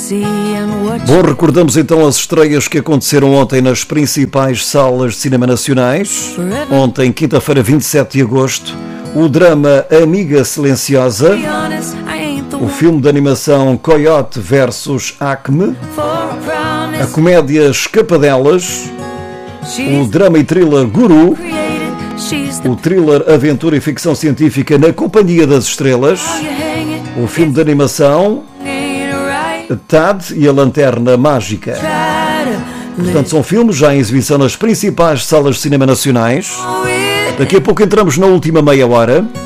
Bom, recordamos então as estreias que aconteceram ontem nas principais salas de cinema nacionais. Ontem, quinta-feira, 27 de agosto, o drama Amiga Silenciosa, o filme de animação Coyote vs Acme, a comédia Escapadelas, o drama e thriller Guru, o thriller Aventura e Ficção Científica Na Companhia das Estrelas, o filme de animação Tad e a Lanterna Mágica. Portanto, são filmes já em exibição nas principais salas de cinema nacionais. Daqui a pouco entramos na última meia hora.